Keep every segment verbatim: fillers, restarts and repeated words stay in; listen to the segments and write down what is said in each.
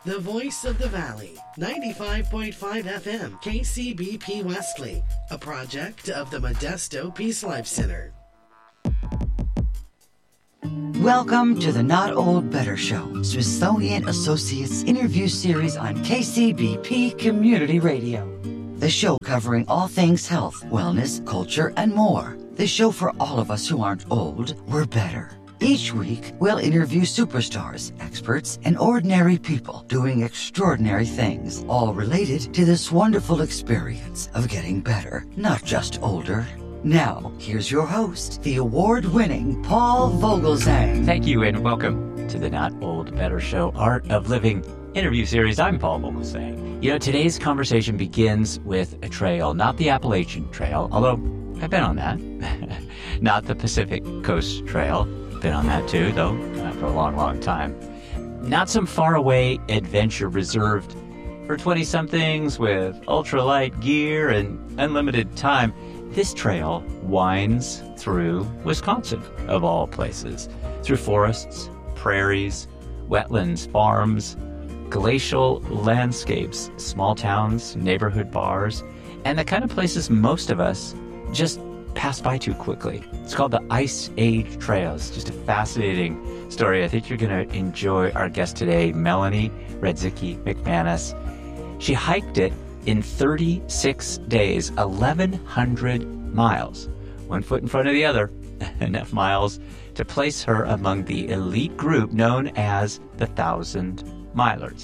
The voice of the valley, ninety-five point five F M, K C B P Wesley, a project of the Modesto Peace Life Center. Welcome to the Not Old Better Show, Smithsonian Associates interview series on K C B P Community Radio. The show covering all things health, wellness, culture, and more. The show for all of us who aren't old, we're better. Each week, we'll interview superstars, experts, and ordinary people doing extraordinary things, all related to this wonderful experience of getting better, not just older. Now, here's your host, the award-winning Paul Vogelzang. Thank you, and welcome to the Not Old Better Show Art of Living interview series. I'm Paul Vogelzang. You know, today's conversation begins with a trail, not the Appalachian Trail, although I've been on that. Not the Pacific Coast Trail. Been on that too, though, uh, for a long, long time. Not some faraway adventure reserved for twenty-somethings with ultralight gear and unlimited time. This trail winds through Wisconsin, of all places, through forests, prairies, wetlands, farms, glacial landscapes, small towns, neighborhood bars, and the kind of places most of us just pass by too quickly. It's called the Ice Age Trail. It's just a fascinating story. I think you're going to enjoy our guest today, Melanie Radzicki McManus. She hiked it in thirty-six days, eleven hundred miles, one foot in front of the other, enough miles to place her among the elite group known as the Thousand Milers.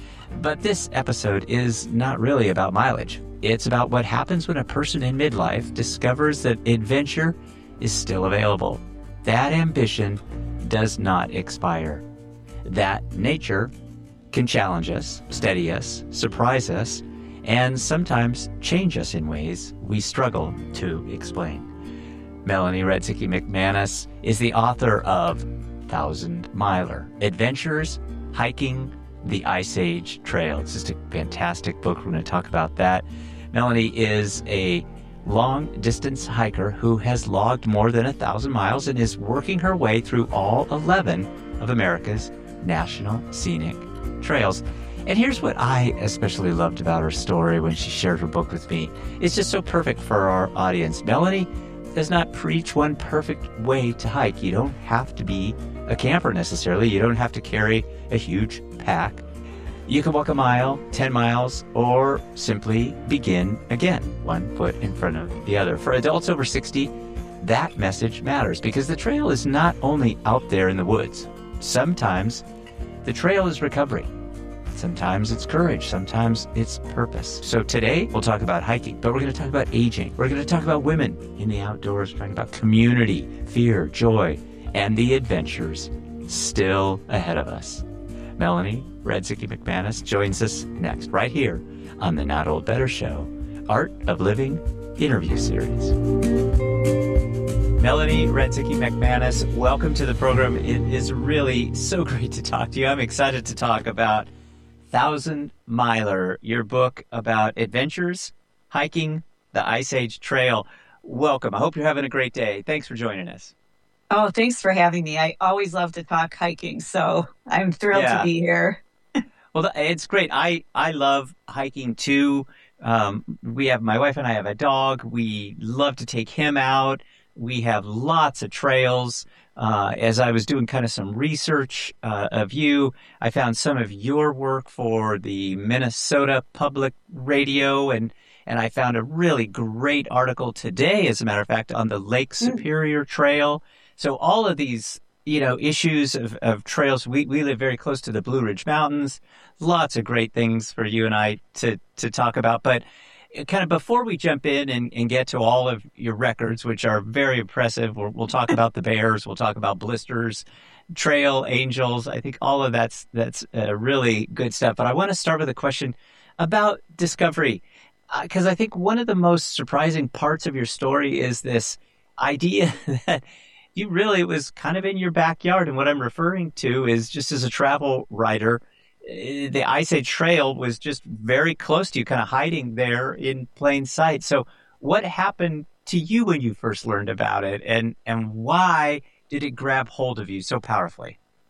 But this episode is not really about mileage. It's about what happens when a person in midlife discovers that adventure is still available. That ambition does not expire. That nature can challenge us, steady us, surprise us, and sometimes change us in ways we struggle to explain. Melanie Radzicki McManus is the author of Thousand Miler, Adventures Hiking the Ice Age Trail. It's just a fantastic book. We're going to talk about that. Melanie is a long-distance hiker who has logged more than a thousand miles and is working her way through all eleven of America's national scenic trails. And here's what I especially loved about her story when she shared her book with me. It's just so perfect for our audience. Melanie does not preach one perfect way to hike. You don't have to be a camper necessarily. You don't have to carry a huge pack. You can walk a mile, ten miles, or simply begin again, one foot in front of the other. For adults over sixty, that message matters because the trail is not only out there in the woods. Sometimes the trail is recovery. Sometimes it's courage. Sometimes it's purpose. So today we'll talk about hiking, but we're going to talk about aging. We're going to talk about women in the outdoors. We're talking about community, fear, joy, and the adventures still ahead of us. Melanie Radzicki McManus joins us next, right here on the Not Old Better Show, Art of Living interview series. Melanie Radzicki McManus, welcome to the program. It is really so great to talk to you. I'm excited to talk about Thousand Miler, your book about adventures, hiking the Ice Age Trail. Welcome. I hope you're having a great day. Thanks for joining us. Oh, thanks for having me. I always love to talk hiking, so I'm thrilled yeah. to be here. Well, it's great. I, I love hiking too. Um, we have, my wife and I have a dog. We love to take him out. We have lots of trails. Uh, as I was doing kind of some research uh, of you, I found some of your work for the Minnesota Public Radio, and and I found a really great article today, as a matter of fact, on the Lake Superior mm. Trail. So all of these, you know, issues of, of trails, we, we live very close to the Blue Ridge Mountains. Lots of great things for you and I to, to talk about. But kind of before we jump in and, and get to all of your records, which are very impressive, we'll, we'll talk about the bears, we'll talk about blisters, trail angels. I think all of that's, that's uh, really good stuff. But I want to start with a question about discovery, because uh, I think one of the most surprising parts of your story is this idea that you really, it was kind of in your backyard. And what I'm referring to is just as a travel writer, the Ice Age Trail was just very close to you, kind of hiding there in plain sight. So what happened to you when you first learned about it, and, and why did it grab hold of you so powerfully?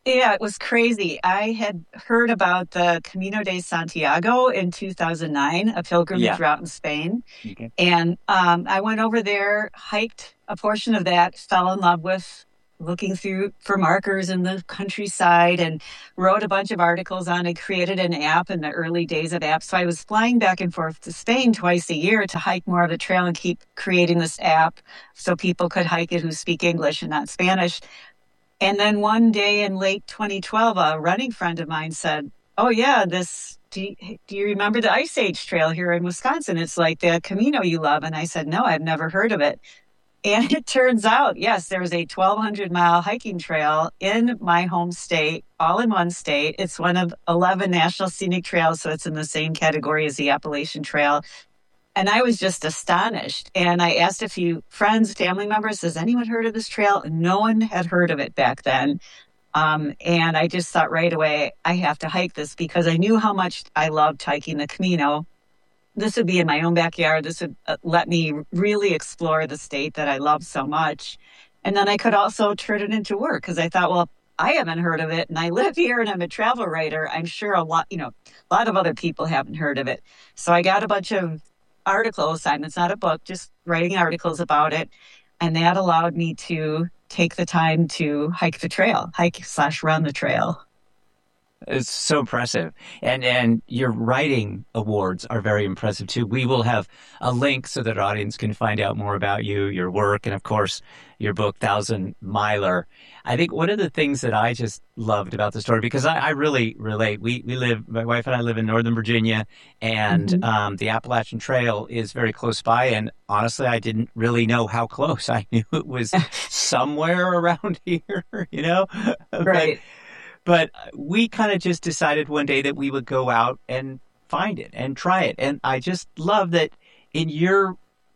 Yeah, it was crazy. I had heard about the Camino de Santiago in two thousand nine, a pilgrimage Yeah. route in Spain. Okay. And um, I went over there, hiked a portion of that, fell in love with looking through for markers in the countryside, and wrote a bunch of articles on it, created an app in the early days of apps. So I was flying back and forth to Spain twice a year to hike more of the trail and keep creating this app so people could hike it who speak English and not Spanish. And then one day in late twenty twelve, a running friend of mine said, oh, yeah, this, do you, do you remember the Ice Age Trail here in Wisconsin? It's like the Camino you love. And I said, no, I've never heard of it. And it turns out, yes, there's a twelve hundred mile hiking trail in my home state, all in one state. It's one of eleven national scenic trails, so it's in the same category as the Appalachian Trail. And I was just astonished. And I asked a few friends, family members, has anyone heard of this trail? No one had heard of it back then. Um, and I just thought right away, I have to hike this because I knew how much I loved hiking the Camino. This would be in my own backyard. This would uh, let me really explore the state that I love so much. And then I could also turn it into work because I thought, well, I haven't heard of it and I live here and I'm a travel writer. I'm sure a lot, you know, a lot of other people haven't heard of it. So I got a bunch of article assignments, not a book, just writing articles about it. And that allowed me to take the time to hike the trail, hike slash run the trail. It's so impressive. And and your writing awards are very impressive, too. We will have a link so that our audience can find out more about you, your work, and, of course, your book, Thousand Miler. I think one of the things that I just loved about the story, because I, I really relate. We we live, my wife and I live in Northern Virginia, and mm-hmm. um, the Appalachian Trail is very close by. And honestly, I didn't really know how close. I knew it was somewhere around here, you know? Right. But, But we kind of just decided one day that we would go out and find it and try it. And I just love that in your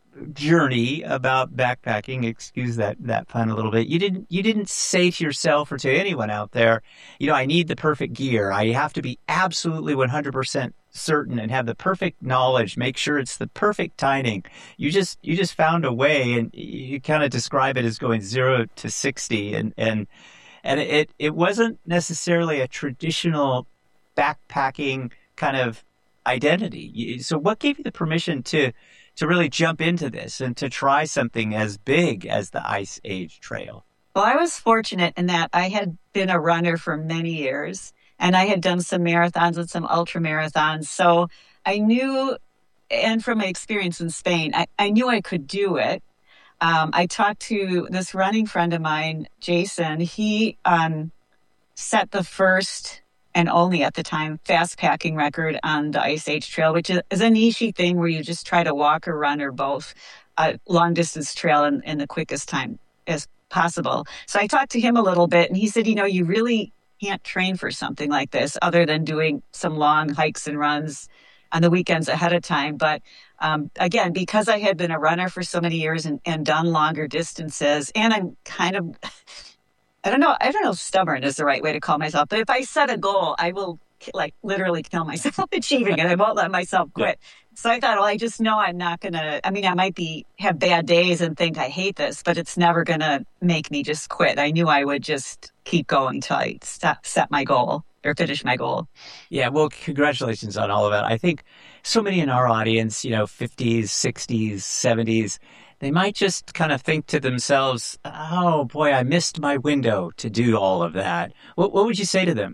journey about backpacking, excuse that, that pun a little bit, you didn't you didn't say to yourself or to anyone out there, you know, I need the perfect gear. I have to be absolutely one hundred percent certain and have the perfect knowledge, make sure it's the perfect timing. You just you just found a way, and you kind of describe it as going zero to sixty, and and And it, it wasn't necessarily a traditional backpacking kind of identity. So what gave you the permission to to really jump into this and to try something as big as the Ice Age Trail? Well, I was fortunate in that I had been a runner for many years, and I had done some marathons and some ultra marathons. So I knew, and from my experience in Spain, I, I knew I could do it. Um, I talked to this running friend of mine, Jason. He um, set the first and only at the time fast packing record on the Ice Age Trail, which is, is a niche thing where you just try to walk or run or both a long distance trail in, in the quickest time as possible. So I talked to him a little bit, and he said, you know, you really can't train for something like this other than doing some long hikes and runs on the weekends ahead of time. But um, again, because I had been a runner for so many years and, and done longer distances, and I'm kind of, I don't know, I don't know if stubborn is the right way to call myself, but if I set a goal, I will like literally kill myself achieving it. I won't let myself quit. Yeah. So I thought, well, I just know I'm not going to, I mean, I might be, have bad days and think I hate this, but it's never going to make me just quit. I knew I would just keep going until I set, set my goal or finish my goal. Yeah, well, congratulations on all of that. I think so many in our audience, you know, fifties, sixties, seventies, they might just kind of think to themselves, oh boy, I missed my window to do all of that. What, what would you say to them?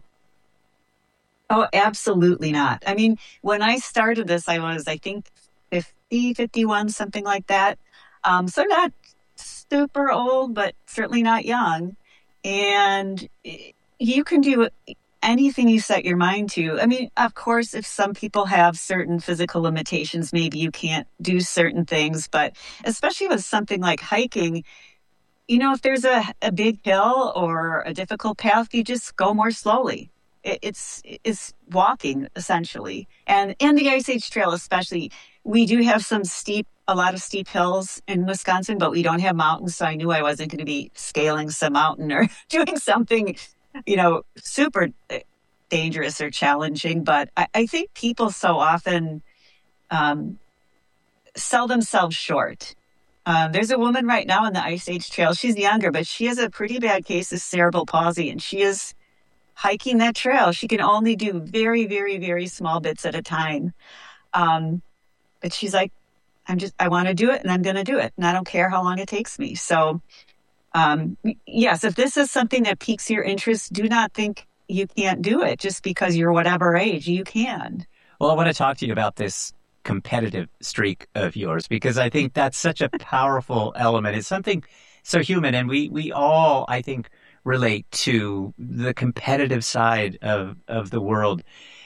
Oh, absolutely not. I mean, when I started this, I was, I think, fifty, fifty-one, something like that. Um, so not super old, but certainly not young. And you can do anything you set your mind to. I mean, of course, if some people have certain physical limitations, maybe you can't do certain things. But especially with something like hiking, you know, if there's a, a big hill or a difficult path, you just go more slowly. It's it's walking, essentially. And in the Ice Age Trail especially, we do have some steep, a lot of steep hills in Wisconsin, but we don't have mountains. So I knew I wasn't going to be scaling some mountain or doing something, you know, super dangerous or challenging. But I, I think people so often um, sell themselves short. Um, there's a woman right now in the Ice Age Trail. She's younger, but she has a pretty bad case of cerebral palsy, and she is hiking that trail. She can only do very, very, very small bits at a time. Um, but she's like, I'm just, I want to do it and I'm going to do it. And I don't care how long it takes me. So, um, yes, if this is something that piques your interest, do not think you can't do it just because you're whatever age. You can. Well, I want to talk to you about this competitive streak of yours, because I think that's such a powerful element. It's something so human. And we, we all, I think, relate to the competitive side of, of the world.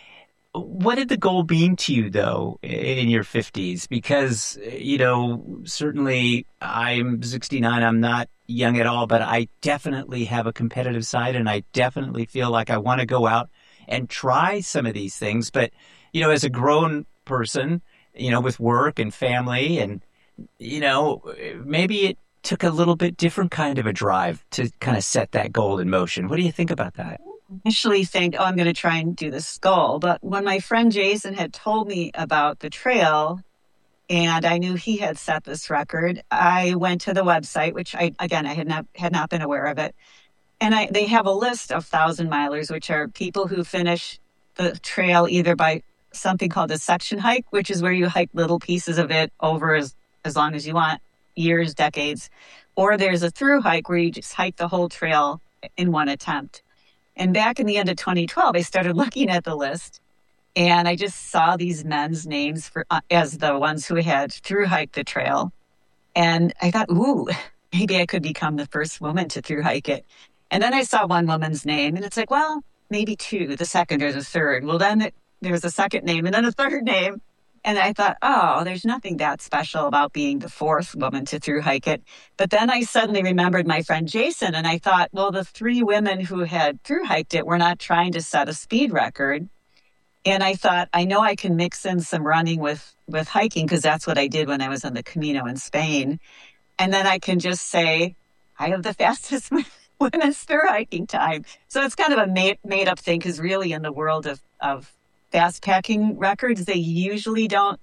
What did the goal mean to you, though, in your fifties? Because, you know, certainly I'm sixty-nine. I'm not young at all, but I definitely have a competitive side, and I definitely feel like I want to go out and try some of these things. But, you know, as a grown person, you know, with work and family, and, you know, maybe it took a little bit different kind of a drive to kind of set that goal in motion. What do you think about that? Initially think, oh, I'm going to try and do this goal. But when my friend Jason had told me about the trail and I knew he had set this record, I went to the website, which I, again, I had not, had not been aware of it. And I, they have a list of thousand milers, which are people who finish the trail either by something called a section hike, which is where you hike little pieces of it over as, as long as you want, years, decades. Or there's a through hike where you just hike the whole trail in one attempt. And back in the end of twenty twelve, I started looking at the list, and I just saw these men's names for uh, as the ones who had through hiked the trail. And I thought, ooh, maybe I could become the first woman to through hike it. And then I saw one woman's name, and it's like, well, maybe two, the second or the third. Well, then it, there was a second name and then a third name. And I thought, oh, there's nothing that special about being the fourth woman to through hike it. But then I suddenly remembered my friend Jason, and I thought, well, the three women who had through hiked it were not trying to set a speed record. And I thought, I know I can mix in some running with, with hiking, because that's what I did when I was on the Camino in Spain. And then I can just say, I have the fastest women's through hiking time. So it's kind of a made, made up thing, because really in the world of, of fast packing records, they usually don't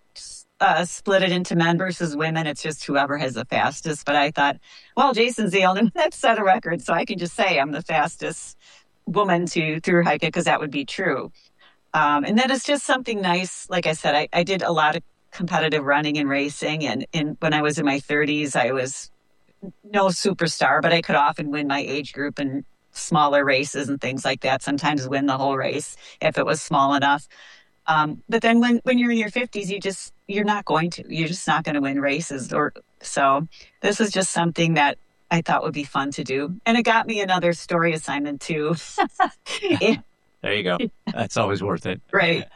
uh, split it into men versus women. It's just whoever has the fastest. But I thought, well, Jason's the only one that set a record, so I can just say I'm the fastest woman to through hike it, because that would be true. Um, and then it's just something nice. Like I said, I, I did a lot of competitive running and racing. And in, when I was in my thirties, I was no superstar, but I could often win my age group and smaller races and things like that, sometimes win the whole race if it was small enough. Um, but then when, when you're in your fifties, you just, you're not going to, you're just not going to win races. Or so this is just something that I thought would be fun to do. And it got me another story assignment too. Yeah. There you go. That's always worth it. Right.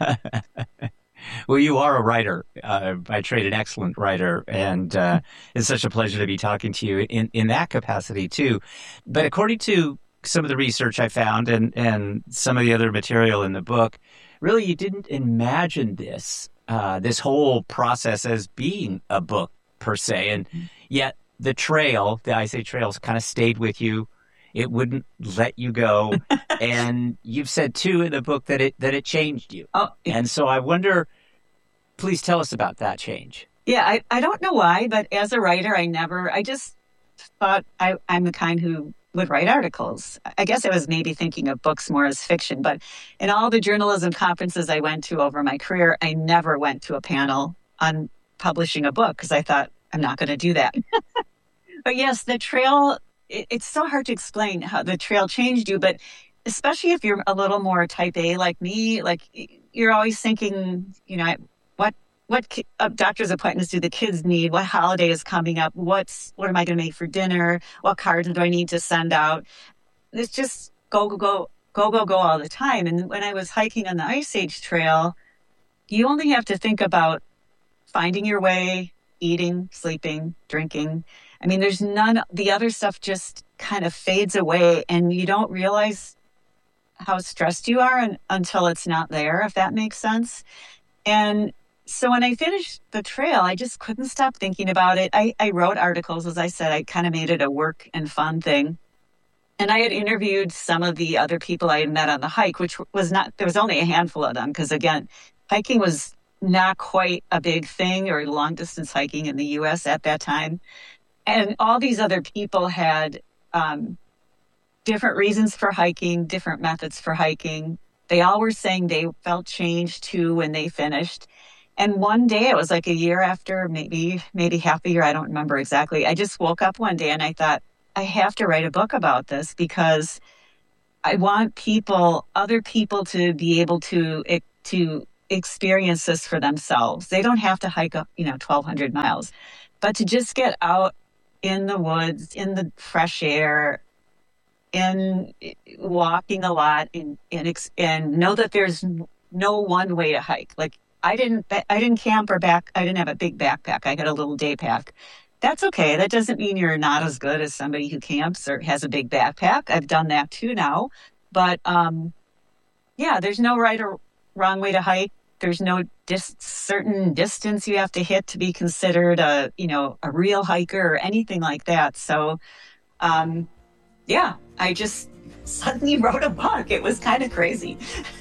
Well, you are a writer, uh, by trade, an excellent writer, and uh, it's such a pleasure to be talking to you in, in that capacity too. But according to some of the research I found and, and some of the other material in the book, really you didn't imagine this, uh, this whole process as being a book per se. And yet the trail, the Ice Age trails, kind of stayed with you. It wouldn't let you go. And you've said too in the book that it, that it changed you. Oh, and so I wonder, please tell us about that change. Yeah, I, I don't know why, but as a writer, I never, I just thought I, I'm the kind who would write articles. I guess I was maybe thinking of books more as fiction, but in all the journalism conferences I went to over my career, I never went to a panel on publishing a book, because I thought, I'm not going to do that. But yes, the trail, it, it's so hard to explain how the trail changed you, but especially if you're a little more type A like me, like you're always thinking, you know, what What ki- uh, doctor's appointments do the kids need? What holiday is coming up? What's what am I going to make for dinner? What cards do I need to send out? It's just go, go, go, go, go, go all the time. And when I was hiking on the Ice Age Trail, you only have to think about finding your way, eating, sleeping, drinking. I mean, there's none, the other stuff just kind of fades away, and you don't realize how stressed you are and, until it's not there, if that makes sense. And so when I finished the trail, I just couldn't stop thinking about it. I, I wrote articles, as I said. I kind of made it a work and fun thing. And I had interviewed some of the other people I had met on the hike, which was not, there was only a handful of them. Because again, hiking was not quite a big thing, or long distance hiking in the U S at that time. And all these other people had um, different reasons for hiking, different methods for hiking. They all were saying they felt change too when they finished. And one day, it was like a year after, maybe maybe half a year, I don't remember exactly. I just woke up one day and I thought, I have to write a book about this because I want people, other people to be able to, to experience this for themselves. They don't have to hike up, you know, twelve hundred miles, but to just get out in the woods, in the fresh air, in walking a lot, and, and, and know that there's no one way to hike. Like, I didn't, I didn't camp or back. I didn't have a big backpack. I had a little day pack. That's okay. That doesn't mean you're not as good as somebody who camps or has a big backpack. I've done that too now. But um, yeah, there's no right or wrong way to hike. There's no dis- certain distance you have to hit to be considered a, you know, a real hiker or anything like that. So, um, yeah, I just suddenly wrote a book. It was kind of crazy.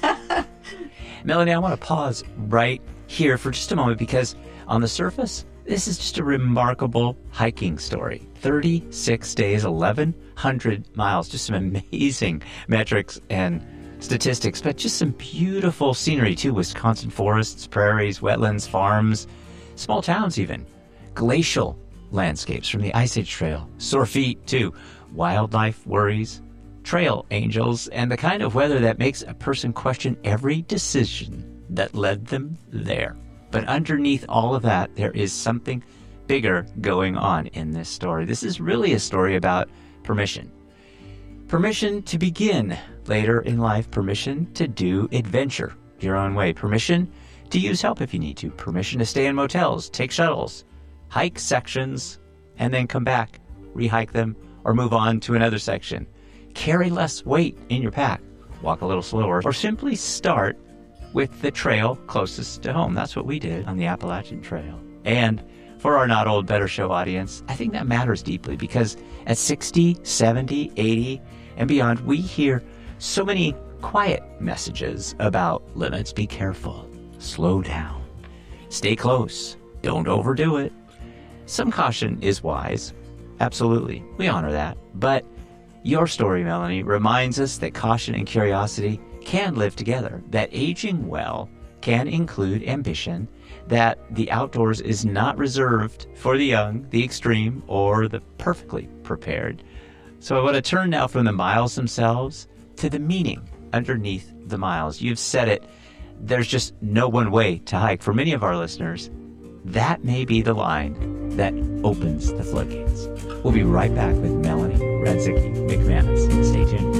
Melanie, I want to pause right here for just a moment because on the surface, this is just a remarkable hiking story. thirty-six days, eleven hundred miles, just some amazing metrics and statistics, but just some beautiful scenery too. Wisconsin forests, prairies, wetlands, farms, small towns even. Glacial landscapes from the Ice Age Trail. Sore feet too. Wildlife worries. Trail angels, and the kind of weather that makes a person question every decision that led them there. But underneath all of that, there is something bigger going on in this story. This is really a story about permission. Permission to begin later in life. Permission to do adventure your own way. Permission to use help if you need to. Permission to stay in motels, take shuttles, hike sections, and then come back, re-hike them, or move on to another section. Carry less weight in your pack, walk a little slower, or simply start with the trail closest to home. That's what we did on the Appalachian Trail. And for our Not Old Better Show audience, I think that matters deeply because at sixty, seventy, eighty, and beyond, we hear so many quiet messages about limits. Be careful, slow down, stay close, don't overdo it. Some caution is wise. Absolutely, we honor that. But your story, Melanie, reminds us that caution and curiosity can live together, that aging well can include ambition, that the outdoors is not reserved for the young, the extreme, or the perfectly prepared. So I want to turn now from the miles themselves to the meaning underneath the miles. You've said it, there's just no one way to hike. For many of our listeners, that may be the line that opens the floodgates. We'll be right back with Melanie Radzicki McManus. Stay tuned.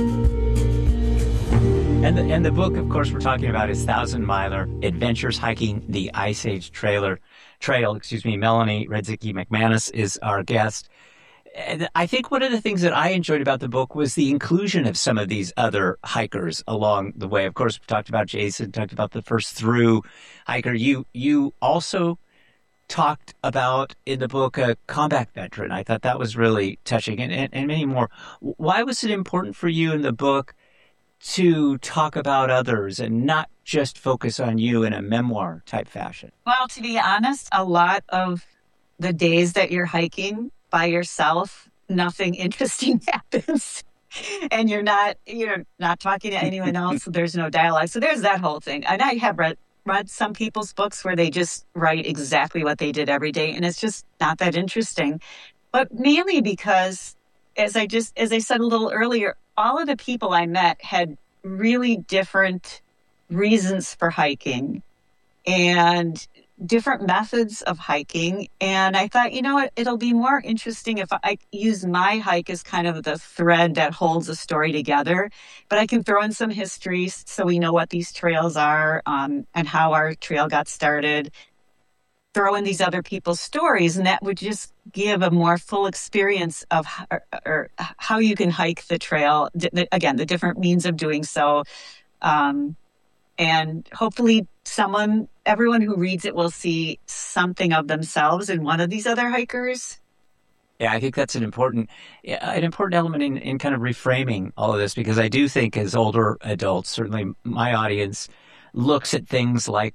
And the, and the book, of course, we're talking about is Thousand Miler Adventures Hiking the Ice Age Trailer Trail. Excuse me, Melanie Radzicki McManus is our guest. And I think one of the things that I enjoyed about the book was the inclusion of some of these other hikers along the way. Of course, we talked about Jason, talked about the first through hiker. You you also talked about in the book a combat veteran. I thought that was really touching, and, and, and many more. Why was it important for you in the book to talk about others and not just focus on you in a memoir type fashion? Well, to be honest, a lot of the days that you're hiking by yourself, nothing interesting happens. And you're not, you're not talking to anyone else. So there's no dialogue. So there's that whole thing. And I have read read some people's books where they just write exactly what they did every day, and it's just not that interesting. But mainly because, as I just as I said a little earlier, all of the people I met had really different reasons for hiking and different methods of hiking. And I thought, you know what, it'll be more interesting if I use my hike as kind of the thread that holds a story together. But I can throw in some history so we know what these trails are um, and how our trail got started. Throw in these other people's stories, and that would just give a more full experience of how, or, or how you can hike the trail. D- again, the different means of doing so. Um, and hopefully someone, everyone who reads it will see something of themselves in one of these other hikers. Yeah, I think that's an important an important element in, in kind of reframing all of this, because I do think as older adults, certainly my audience looks at things like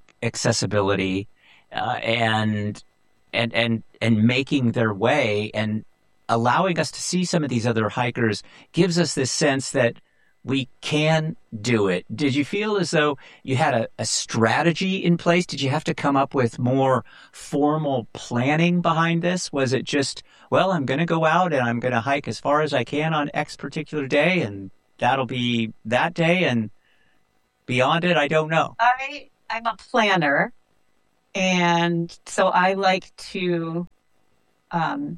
accessibility uh, and and and and making their way, and allowing us to see some of these other hikers gives us this sense that we can do it. Did you feel as though you had a, a strategy in place? Did you have to come up with more formal planning behind this? Was it just, well, I'm going to go out and I'm going to hike as far as I can on X particular day, and that'll be that day, and beyond it, I don't know? I, I'm a planner, and so I like to um,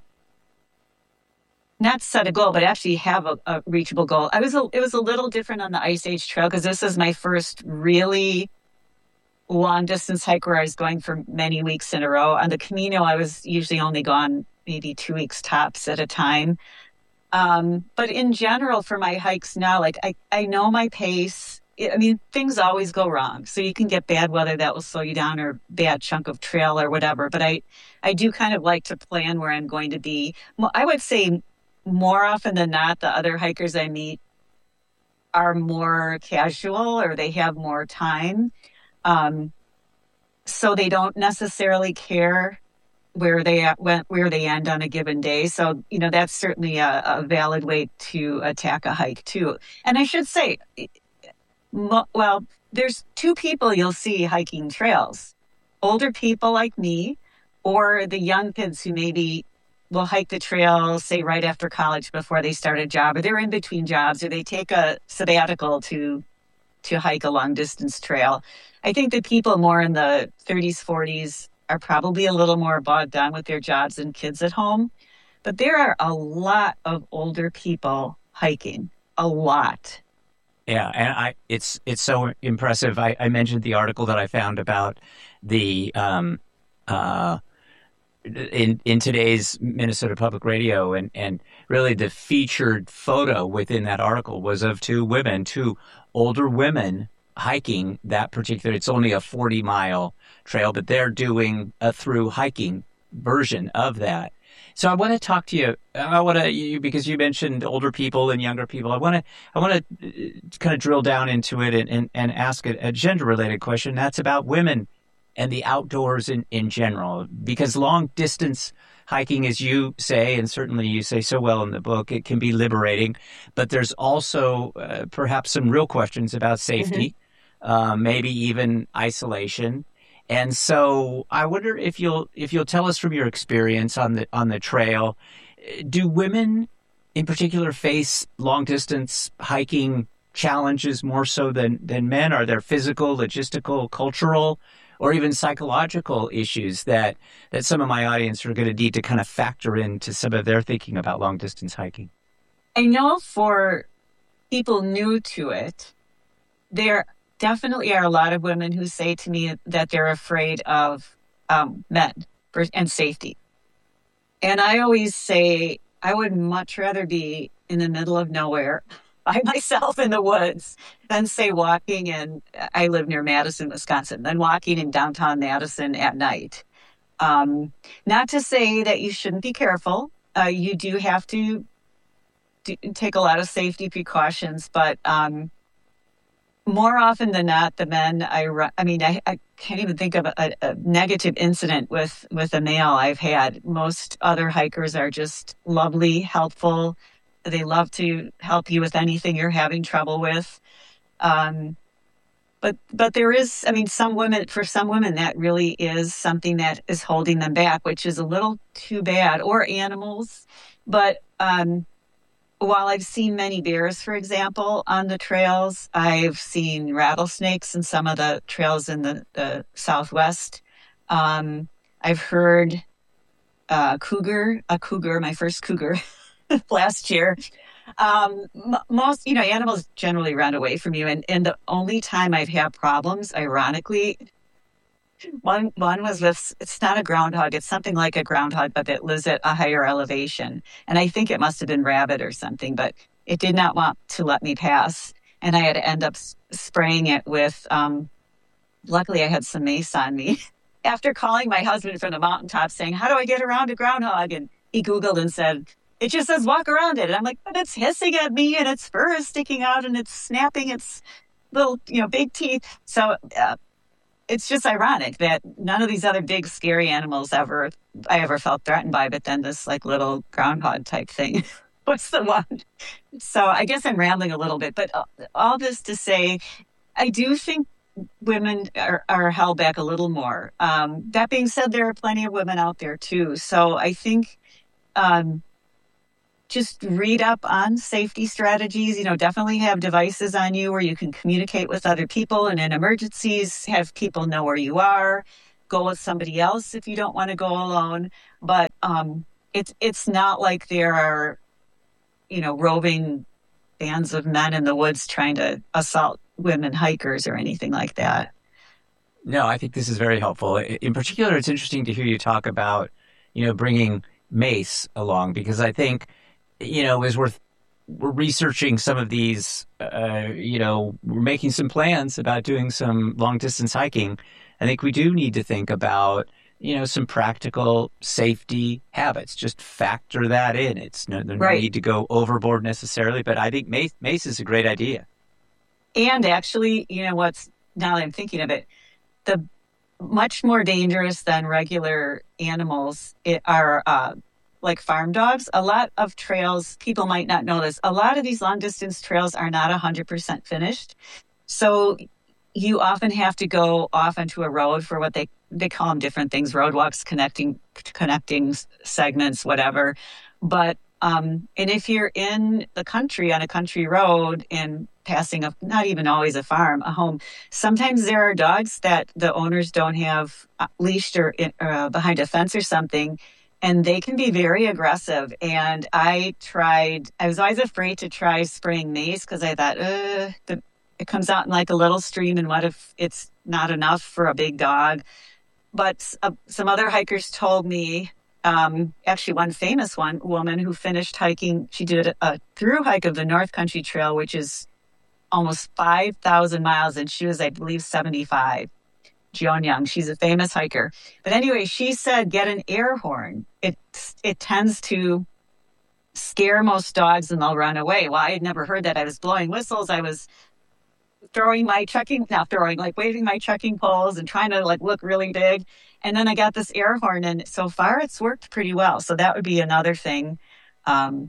not set a goal, but actually have a, a reachable goal. I was a, it was a little different on the Ice Age Trail because this is my first really long distance hike where I was going for many weeks in a row. On the Camino, I was usually only gone maybe two weeks tops at a time. Um, but in general, for my hikes now, like I, I know my pace. I mean, things always go wrong. So you can get bad weather that will slow you down, or bad chunk of trail or whatever. But I, I do kind of like to plan where I'm going to be. I would say more often than not, the other hikers I meet are more casual, or they have more time. Um, so they don't necessarily care where they at, where they end on a given day. So, you know, that's certainly a, a valid way to attack a hike too. And I should say, well, there's two people you'll see hiking trails: older people like me, or the young kids who maybe will hike the trail, say, right after college before they start a job, or they're in between jobs, or they take a sabbatical to to hike a long distance trail. I think the people more in the thirties, forties are probably a little more bogged down with their jobs and kids at home. But there are a lot of older people hiking, a lot. Yeah, and I it's it's so impressive. I, I mentioned the article that I found about the um uh in in today's Minnesota Public Radio, and and really the featured photo within that article was of two women, two older women hiking that particular. It's only a forty mile trail, but they're doing a through hiking version of that. So I want to talk to you. I want to you because you mentioned older people and younger people. I want to I want to kind of drill down into it and and, and ask a, a gender related question. That's about women and the outdoors in, in general, because long distance hiking, as you say, and certainly you say so well in the book, it can be liberating, but there's also uh, perhaps some real questions about safety, mm-hmm. uh, maybe even isolation. And so I wonder if you'll if you'll tell us from your experience on the on the trail, do women in particular face long distance hiking challenges more so than, than men? Are there physical, logistical, cultural, or even psychological issues that, that some of my audience are going to need to kind of factor into some of their thinking about long distance hiking? I know for people new to it, there definitely are a lot of women who say to me that they're afraid of um, men for, and safety. And I always say, I would much rather be in the middle of nowhere by myself in the woods than, say, walking in, I live near Madison, Wisconsin, than walking in downtown Madison at night. Um, not to say that you shouldn't be careful. Uh, you do have to do, take a lot of safety precautions, but um, more often than not, the men I run, I mean, I, I can't even think of a, a negative incident with, with a male I've had. Most other hikers are just lovely, helpful. They love to help you with anything you're having trouble with. Um, but but there is, I mean, some women, for some women, that really is something that is holding them back, which is a little too bad, or animals. But um, while I've seen many bears, for example, on the trails, I've seen rattlesnakes in some of the trails in the, the Southwest. Um, I've heard uh, cougar, a cougar, my first cougar, last year. Um, m- most, you know, animals generally run away from you. And, and the only time I've had problems, ironically, one one was with, it's not a groundhog, it's something like a groundhog, but it lives at a higher elevation. And I think it must have been rabbit or something, but it did not want to let me pass. And I had to end up s- spraying it with, um, luckily I had some mace on me. After calling my husband from the mountaintop saying, how do I get around a groundhog? And he Googled and said, it just says walk around it. And I'm like, but it's hissing at me and its fur is sticking out and it's snapping its little, you know, big teeth. So uh, it's just ironic that none of these other big scary animals ever I ever felt threatened by, but then this like little groundhog type thing was the one. So I guess I'm rambling a little bit, but all this to say, I do think women are, are held back a little more. Um, that being said, there are plenty of women out there too. So I think um, just read up on safety strategies. You know, definitely have devices on you where you can communicate with other people, and in emergencies, have people know where you are. Go with somebody else if you don't want to go alone. But um, it's it's not like there are, you know, roving bands of men in the woods trying to assault women hikers or anything like that. No, I think this is very helpful. In particular, it's interesting to hear you talk about, you know, bringing mace along, because I think, you know, as we're we're researching some of these, uh, you know, we're making some plans about doing some long distance hiking. I think we do need to think about, you know, some practical safety habits. Just factor that in. It's no, no right. need to go overboard necessarily, but I think mace, mace is a great idea. And actually, you know, what's, now that I'm thinking of it, the much more dangerous than regular animals it are uh, like farm dogs. A lot of trails, people might not know this, a lot of these long distance trails are not one hundred percent finished. So you often have to go off onto a road for what they, they call them different things, roadwalks, connecting connecting segments, whatever. But, um, and if you're in the country on a country road and passing a, not even always a farm, a home, sometimes there are dogs that the owners don't have leashed or uh, behind a fence or something, and they can be very aggressive. And I tried, I was always afraid to try spraying mace because I thought, uh, the, it comes out in like a little stream, and what if it's not enough for a big dog? But uh, some other hikers told me, um, actually one famous one woman who finished hiking, she did a, a through hike of the North Country Trail, which is almost five thousand miles, and she was, I believe, seventy-five. Joan Young, she's a famous hiker. But anyway, she said, get an air horn. It, it tends to scare most dogs and they'll run away. Well, I had never heard that. I was blowing whistles. I was throwing my trekking, not throwing, like waving my trekking poles and trying to like look really big. And then I got this air horn, and so far it's worked pretty well. So that would be another thing um,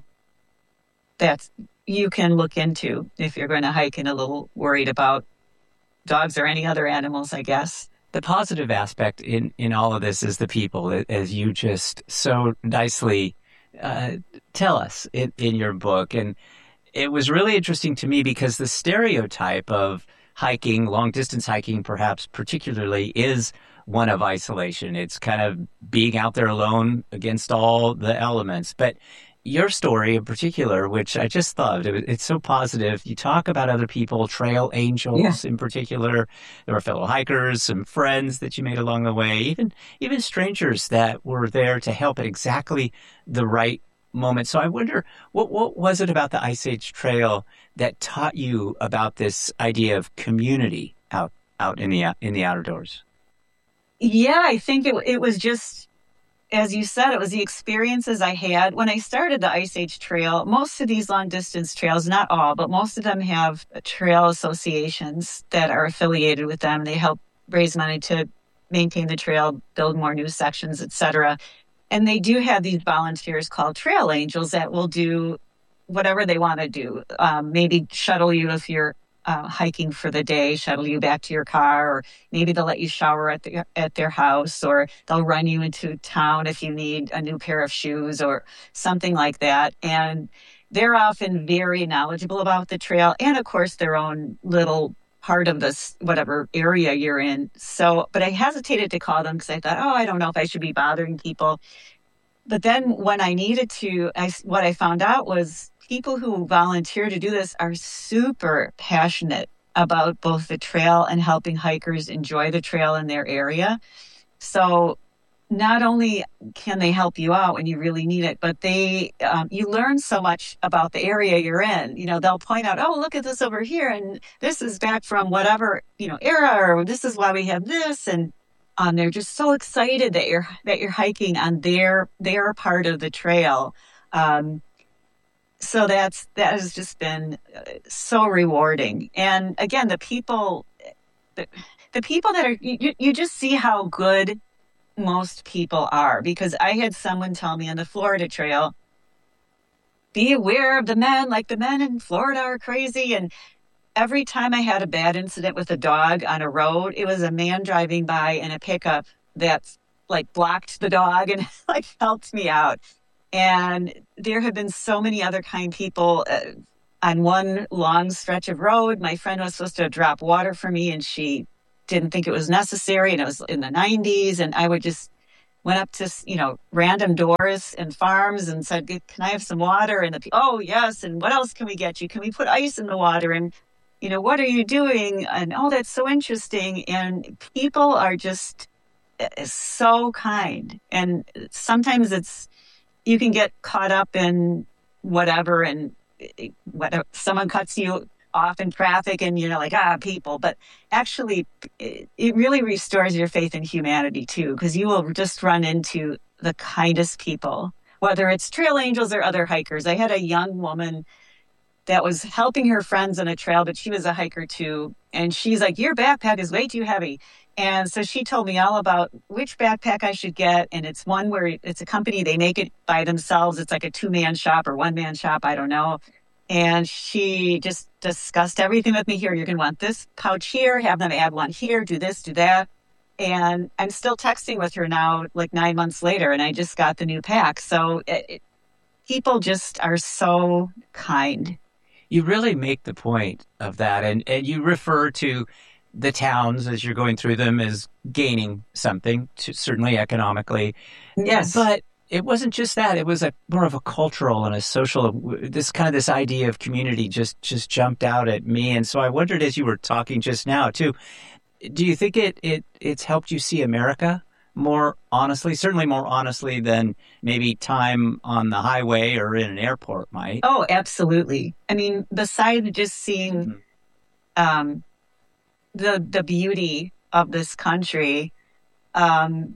that you can look into if you're going to hike and a little worried about dogs or any other animals, I guess. The positive aspect in, in all of this is the people, as you just so nicely uh, tell us in, in your book. And it was really interesting to me because the stereotype of hiking, long distance hiking, perhaps particularly, is one of isolation. It's kind of being out there alone against all the elements. But your story in particular, which I just loved, it, it's so positive. You talk about other people, trail angels yeah. in particular. There were fellow hikers, some friends that you made along the way, even even strangers that were there to help at exactly the right moment. So I wonder, what what was it about the Ice Age Trail that taught you about this idea of community out out in the in the outdoors? Yeah, I think it it was just, as you said, it was the experiences I had when I started the Ice Age Trail. Most of these long distance trails, not all, but most of them have trail associations that are affiliated with them. They help raise money to maintain the trail, build more new sections, et cetera. And they do have these volunteers called trail angels that will do whatever they want to do. Um, maybe shuttle you if you're uh, hiking for the day, shuttle you back to your car, or maybe they'll let you shower at the, at their house, or they'll run you into town if you need a new pair of shoes or something like that. And they're often very knowledgeable about the trail and, of course, their own little part of this, whatever area you're in. So, but I hesitated to call them because I thought, oh, I don't know if I should be bothering people. But then when I needed to, I, what I found out was people who volunteer to do this are super passionate about both the trail and helping hikers enjoy the trail in their area. So not only can they help you out when you really need it, but they um, you learn so much about the area you're in. You know, they'll point out, oh, look at this over here, and this is back from whatever, you know, era, or this is why we have this. And um, they're just so excited that you're that you're hiking on their their part of the trail. Um, so that's that has just been so rewarding. And again, the people. The, the people that are, you, you just see how good most people are. Because I had someone tell me on the Florida Trail, be aware of the men, like the men in Florida are crazy. And every time I had a bad incident with a dog on a road, it was a man driving by in a pickup that like blocked the dog and like helped me out. And there have been so many other kind people. Uh, on one long stretch of road, my friend was supposed to drop water for me and she didn't think it was necessary. And it was in the nineties. And I would just went up to, you know, random doors and farms and said, can I have some water? And the, oh, yes. And what else can we get you? Can we put ice in the water? And, you know, what are you doing? And, oh, that's so interesting. And people are just so kind. And sometimes it's, you can get caught up in whatever, and whatever, someone cuts you off in traffic and you're like, ah, people. But actually, it, it really restores your faith in humanity, too, because you will just run into the kindest people, whether it's trail angels or other hikers. I had a young woman that was helping her friends on a trail, but she was a hiker, too. And she's like, your backpack is way too heavy. And so she told me all about which backpack I should get. And it's one where it's a company, they make it by themselves. It's like a two-man shop or one-man shop, I don't know. And she just discussed everything with me. Here, you're going to want this pouch here, have them add one here, do this, do that. And I'm still texting with her now, like nine months later, and I just got the new pack. So it, it, people just are so kind. You really make the point of that. And, and you refer to the towns as you're going through them as gaining something, to, certainly economically. Yes. But it wasn't just that. It was a more of a cultural and a social, this kind of this idea of community just, just jumped out at me. And so I wondered, as you were talking just now, too, do you think it, it it's helped you see America more honestly, certainly more honestly than maybe time on the highway or in an airport might? Oh, absolutely. I mean, besides just seeing mm-hmm. um, the the beauty of this country, um,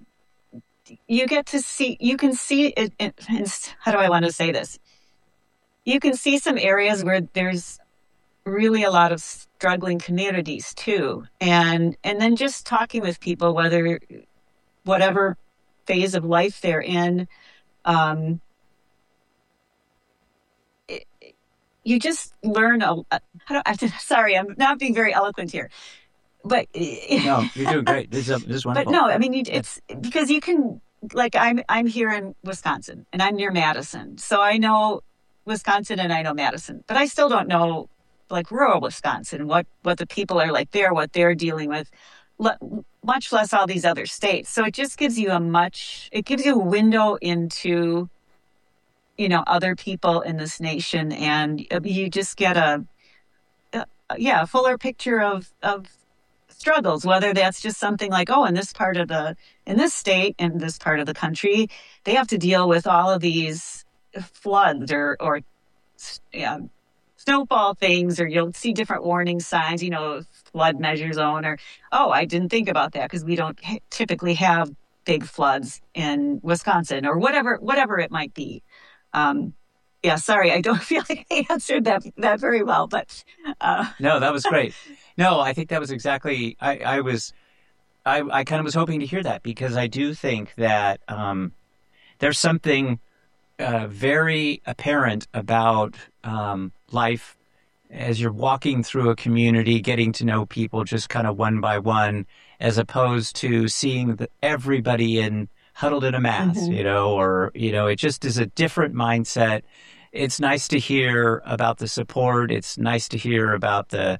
you get to see, you can see it, it, how do I want to say this? You can see some areas where there's really a lot of struggling communities too. And, and then just talking with people, whether, whatever phase of life they're in, um, it, you just learn, a, how do I, sorry, I'm not being very eloquent here. But no, you're doing great. This is, this is wonderful. But no, I mean, it's because you can, like, I'm I'm here in Wisconsin and I'm near Madison, so I know Wisconsin and I know Madison, but I still don't know like rural Wisconsin, what what the people are like there, what they're dealing with, le- much less all these other states. So it just gives you a much, it gives you a window into, you know, other people in this nation, and you just get a, a yeah, a fuller picture of of. struggles, whether that's just something like, oh, in this part of the, in this state, in this part of the country, they have to deal with all of these floods or, or yeah, snowfall things, or you'll see different warning signs, you know, flood measure zone, or, oh, I didn't think about that because we don't typically have big floods in Wisconsin, or whatever, whatever it might be. Um, yeah, sorry, I don't feel like I answered that that very well, but uh... no, that was great. No, I think that was exactly. I, I was, I, I kind of was hoping to hear that, because I do think that um, there's something uh, very apparent about um, life as you're walking through a community, getting to know people just kind of one by one, as opposed to seeing the, everybody in huddled in a mass, mm-hmm. you know, or you know, it just is a different mindset. It's nice to hear about the support. It's nice to hear about the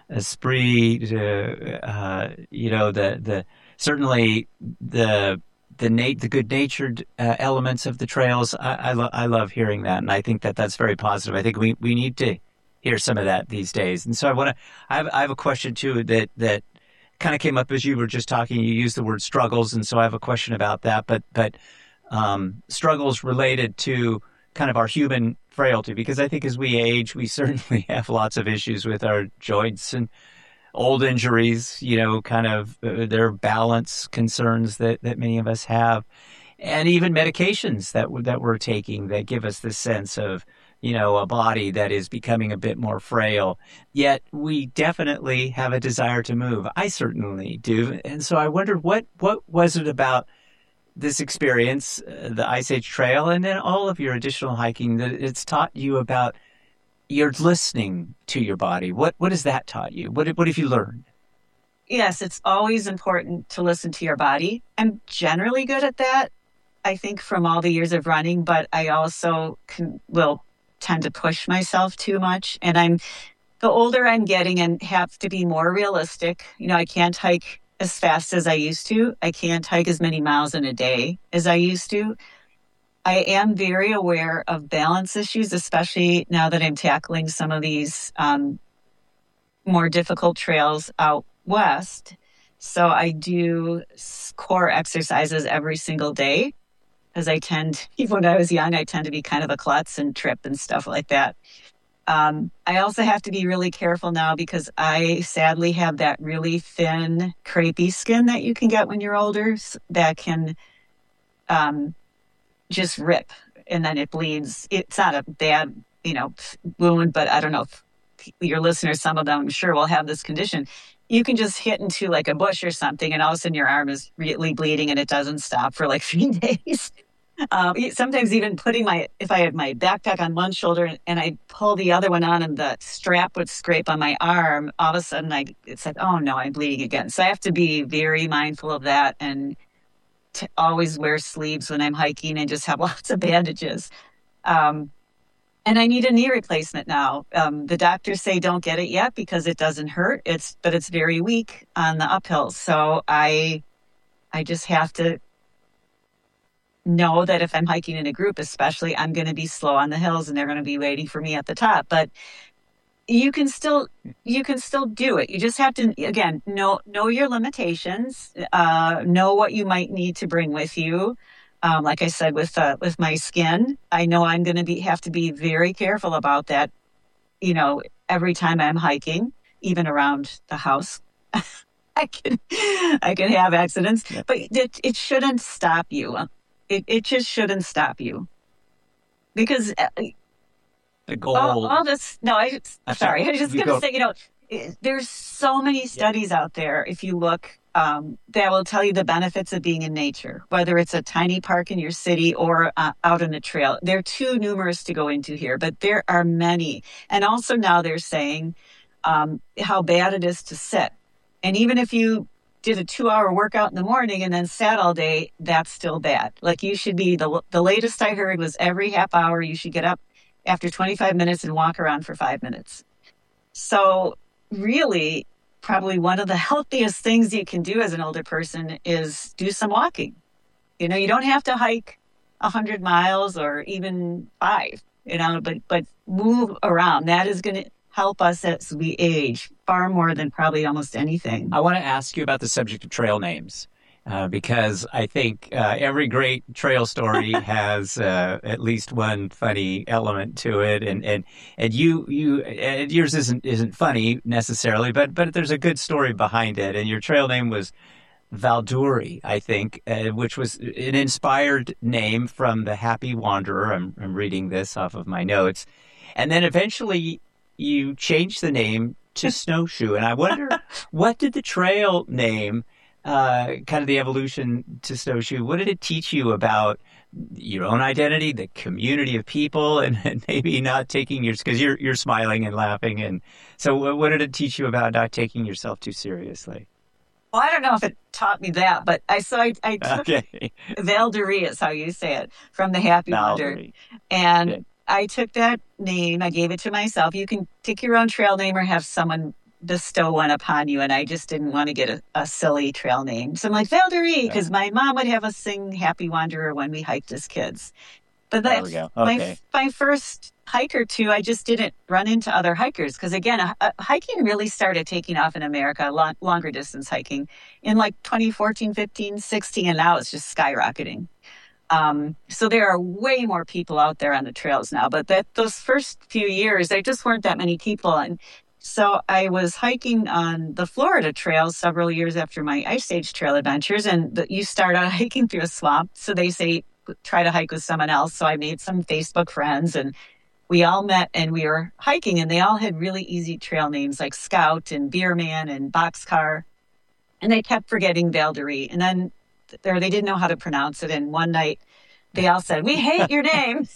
esprit, uh, uh, you know, the the certainly the the nat- the good natured uh, elements of the trails. I I, lo- I love hearing that, and I think that that's very positive. I think we, we need to hear some of that these days. And so I want to. I have I have a question too that that kind of came up as you were just talking. You used the word struggles, and so I have a question about that. But but um, struggles related to kind of our human frailty, because I think as we age, we certainly have lots of issues with our joints and old injuries, you know, kind of uh, their balance concerns that, that many of us have, and even medications that that we're taking that give us this sense of, you know, a body that is becoming a bit more frail. Yet we definitely have a desire to move. I certainly do. And so I wondered, what, what was it about this experience, uh, the Ice Age Trail, and then all of your additional hiking that it's taught you about you're listening to your body? What what has that taught you? What what have you learned? Yes, it's always important to listen to your body. I'm generally good at that, I think, from all the years of running, but I also can, will tend to push myself too much. And I'm the older I'm getting and have to be more realistic. You know, I can't hike as fast as I used to. I can't hike as many miles in a day as I used to. I am very aware of balance issues, especially now that I'm tackling some of these um, more difficult trails out west. So I do core exercises every single day, as I tend, even when I was young, I tend to be kind of a klutz and trip and stuff like that. Um, I also have to be really careful now because I sadly have that really thin, crepey skin that you can get when you're older that can um, just rip and then it bleeds. It's not a bad, you know, wound, but I don't know if your listeners, some of them I'm sure will have this condition. You can just hit into like a bush or something and all of a sudden your arm is really bleeding and it doesn't stop for like three days. Um, sometimes even putting my, if I had my backpack on one shoulder and I pull the other one on and the strap would scrape on my arm, all of a sudden I, it's like, oh no, I'm bleeding again. So I have to be very mindful of that and to always wear sleeves when I'm hiking and just have lots of bandages. Um, and I need a knee replacement now. Um, the doctors say don't get it yet because it doesn't hurt. It's, but it's very weak on the uphill. So I, I just have to know that if I'm hiking in a group, especially, I'm going to be slow on the hills and they're going to be waiting for me at the top. But you can still, you can still do it. You just have to, again, know, know your limitations, uh, know what you might need to bring with you. Um, like I said, with, uh, with my skin, I know I'm going to be, have to be very careful about that. You know, every time I'm hiking, even around the house, I can, I can have accidents, but it, it shouldn't stop you. It it just shouldn't stop you because the goal. All, all this. No, I. I'm sorry. I was just going to say, you know, there's so many studies yeah. out there. If you look, um, that will tell you the benefits of being in nature, whether it's a tiny park in your city or uh, out on a trail. They're too numerous to go into here, but there are many. And also now they're saying um, how bad it is to sit, and even if you did a two hour workout in the morning and then sat all day, that's still bad. Like you should be, the the latest I heard was every half hour, you should get up after twenty-five minutes and walk around for five minutes. So really, probably one of the healthiest things you can do as an older person is do some walking. You know, you don't have to hike a hundred miles or even five, you know, but, but move around. That is going to help us as we age far more than probably almost anything. I want to ask you about the subject of trail names uh, because I think uh, every great trail story has uh, at least one funny element to it, and and and you you and yours isn't isn't funny necessarily, but but there's a good story behind it. And your trail name was Valduri, I think, uh, which was an inspired name from the Happy Wanderer. I'm I'm reading this off of my notes, and then eventually you changed the name to Snowshoe. And I wonder, what did the trail name, uh, kind of the evolution to Snowshoe, what did it teach you about your own identity, the community of people, and, and maybe not taking your, because you're, you're smiling and laughing. And so what did it teach you about not taking yourself too seriously? Well, I don't know if it taught me that, but I so I, I took okay. Valduri is how you say it, from the Happy Wanderer. And yeah. I took that name, I gave it to myself. You can pick your own trail name or have someone bestow one upon you. And I just didn't want to get a, a silly trail name. So I'm like, Valduri, because my mom would have us sing Happy Wanderer when we hiked as kids. But there we go. Okay. my, my first hike or two, I just didn't run into other hikers. Because again, a, a, hiking really started taking off in America, long, longer distance hiking, in like twenty fourteen, fifteen, sixteen, and now it's just skyrocketing. Um, so there are way more people out there on the trails now, but that those first few years, there just weren't that many people. And so I was hiking on the Florida Trail several years after my Ice Age Trail adventures. And the, you start out hiking through a swamp. So they say, try to hike with someone else. So I made some Facebook friends and we all met and we were hiking, and they all had really easy trail names like Scout and Beerman and Boxcar. And they kept forgetting Valderie. And then or they didn't know how to pronounce it. And one night they all said, we hate your name.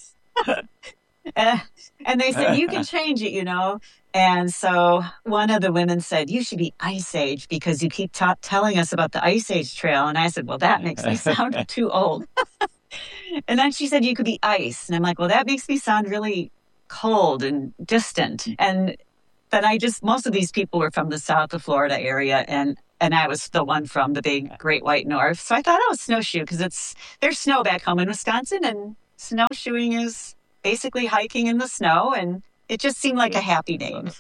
uh, and they said, you can change it, you know. And so one of the women said, you should be Ice Age because you keep t- telling us about the Ice Age Trail. And I said, well, that makes me sound too old. And then she said, you could be Ice. And I'm like, well, that makes me sound really cold and distant. And then I just, most of these people were from the South of Florida area. And and I was the one from the big Great White North. So I thought, oh, snowshoe, because it's there's snow back home in Wisconsin. And snowshoeing is basically hiking in the snow. And it just seemed like a happy name.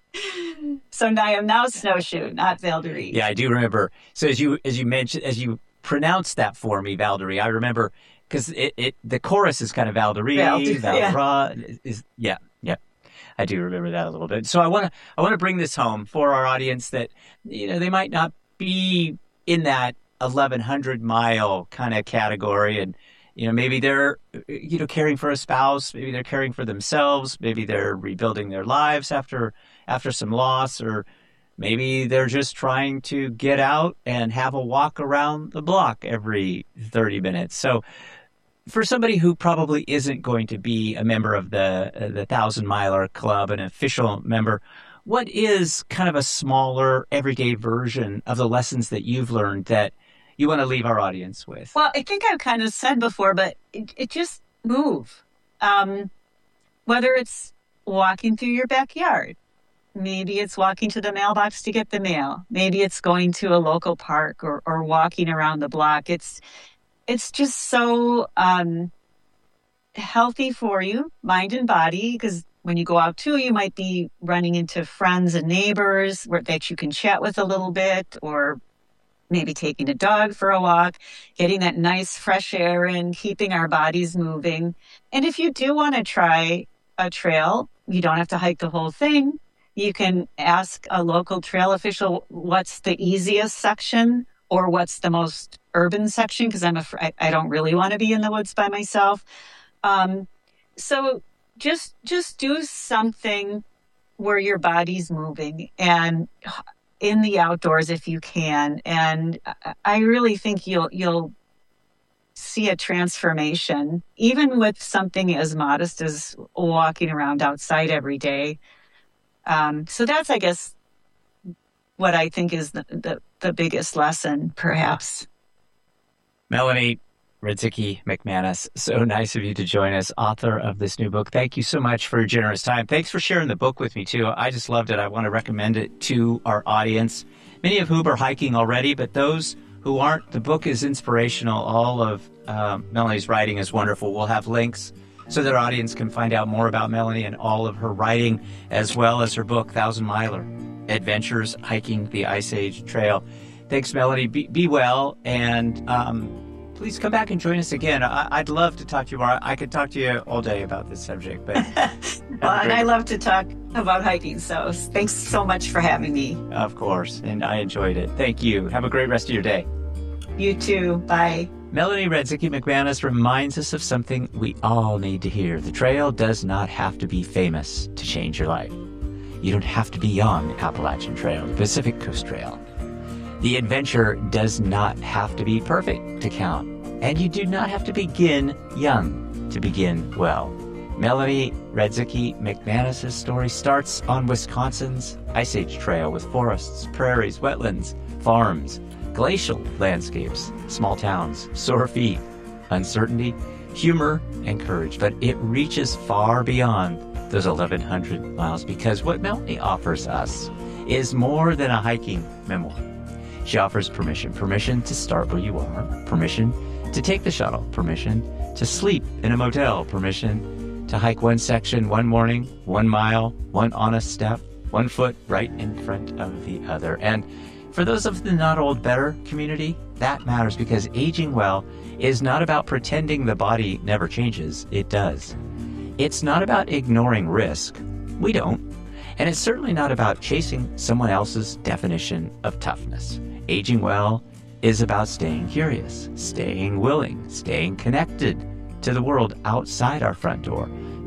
So now I am now Snowshoe, not Valderie. Yeah, I do remember. So as you as you mentioned, as you pronounced that for me, Valderie, I remember because it, it the chorus is kind of Valderie, Valdera, yeah. is yeah, yeah. I do remember that a little bit. So I want to I want to bring this home for our audience that you know they might not be in that eleven hundred mile kind of category, and you know maybe they're you know caring for a spouse, maybe they're caring for themselves, maybe they're rebuilding their lives after after some loss, or maybe they're just trying to get out and have a walk around the block every thirty minutes. So for somebody who probably isn't going to be a member of the uh, the Thousand Miler Club, an official member, what is kind of a smaller, everyday version of the lessons that you've learned that you want to leave our audience with? Well, I think I've kind of said before, but it, it just move. Um, whether it's walking through your backyard, maybe it's walking to the mailbox to get the mail, maybe it's going to a local park or, or walking around the block. It's It's just so um, healthy for you, mind and body, because when you go out too, you might be running into friends and neighbors where, that you can chat with a little bit, or maybe taking a dog for a walk, getting that nice fresh air and keeping our bodies moving. And if you do want to try a trail, you don't have to hike the whole thing. You can ask a local trail official what's the easiest section or what's the most urban section, because I'm afraid I don't really want to be in the woods by myself. Um, so just just do something where your body's moving and in the outdoors if you can. And I really think you'll you'll see a transformation, even with something as modest as walking around outside every day. Um, so that's, I guess, what I think is the, the, the biggest lesson, perhaps. Melanie Radzicki McManus, so nice of you to join us, author of this new book. Thank you so much for your generous time. Thanks for sharing the book with me, too. I just loved it. I want to recommend it to our audience, many of whom are hiking already, but those who aren't, the book is inspirational. All of uh, Melanie's writing is wonderful. We'll have links so that our audience can find out more about Melanie and all of her writing, as well as her book, Thousand Miler, Adventures Hiking the Ice Age Trail. Thanks, Melanie. Be, be well, and um, please come back and join us again. I, I'd love to talk to you more. I could talk to you all day about this subject. But well, and I love to talk about hiking, so thanks so much for having me. Of course, and I enjoyed it. Thank you. Have a great rest of your day. You too. Bye. Melanie Radzicki McManus reminds us of something we all need to hear. The trail does not have to be famous to change your life. You don't have to be on the Appalachian Trail, the Pacific Coast Trail. The adventure does not have to be perfect to count. And you do not have to begin young to begin well. Melanie Radzicki McManus' story starts on Wisconsin's Ice Age Trail with forests, prairies, wetlands, farms, glacial landscapes, small towns, sore feet, uncertainty, humor, and courage. But it reaches far beyond those eleven hundred miles, because what Melanie offers us is more than a hiking memoir. She offers permission, permission to start where you are, permission to take the shuttle, permission to sleep in a motel, permission to hike one section one morning, one mile, one honest step, one foot right in front of the other. And for those of the Not Old Better community, that matters, because aging well is not about pretending the body never changes. It does. It's not about ignoring risk. We don't. And it's certainly not about chasing someone else's definition of toughness. Aging well is about staying curious, staying willing, staying connected to the world outside our front door,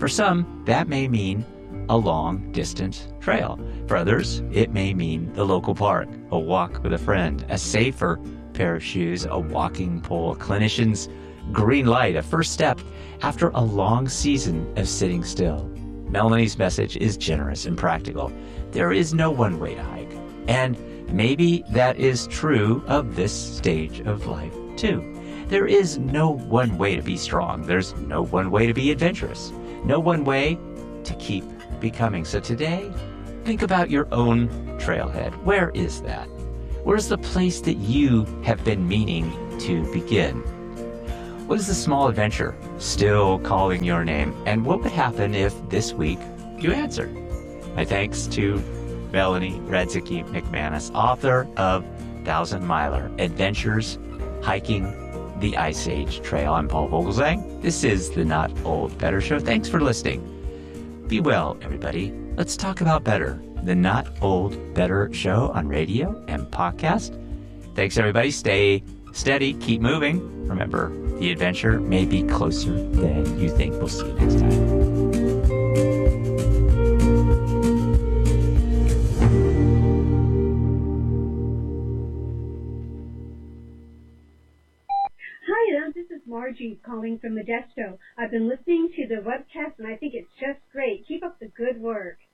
For some, that may mean a long-distance trail. For others, it may mean the local park, a walk with a friend, a safer pair of shoes, a walking pole, a clinician's green light, a first step after a long season of sitting still. Melanie's message is generous and practical. There is no one way to hike. And maybe that is true of this stage of life, too. There is no one way to be strong. There's no one way to be adventurous. No one way to keep becoming. So today, think about your own trailhead. Where is that? Where's the place that you have been meaning to begin? What is the small adventure still calling your name? And what would happen if this week you answered? My thanks to Melanie Radzicki McManus, author of Thousand Miler, Adventures Hiking the Ice Age Trail. I'm Paul Vogelsang. This is the Not Old Better Show. Thanks for listening. Be well, everybody. Let's talk about better. The Not Old Better Show on radio and podcast. Thanks, everybody. Stay steady. Keep moving. Remember, the adventure may be closer than you think. We'll see you next time. Margie calling from Modesto. I've been listening to the webcast, and I think it's just great. Keep up the good work.